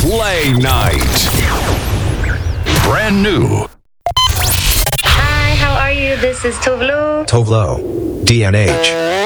Play Night. Brand new. Hi, how are you? This is Tovlo. Tovlo. DNH.